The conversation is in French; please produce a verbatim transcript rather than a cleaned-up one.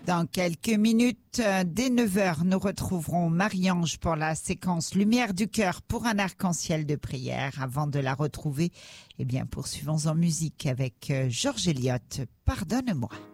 Dans quelques minutes, dès neuf heures, nous retrouverons Marie-Ange pour la séquence Lumière du cœur pour un arc-en-ciel de prière. Avant de la retrouver, eh bien, poursuivons en musique avec Georges Eliot. Pardonne-moi.